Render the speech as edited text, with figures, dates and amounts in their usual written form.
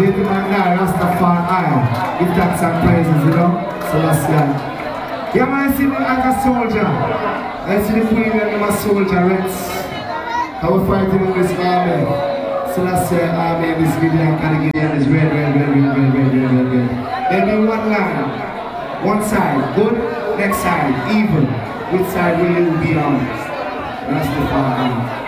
Beauty man now, Rastafari. Give thanks and praises, you know. Celestial. Yeah, man, I see me like a soldier. I see the queen and I'm a soldier. Let's. How we fighting in this army. Celestial army, this Gideon, Gideon is red. There'll be one line. One side, good. Next side, evil. Which side will you be on? Rastafari.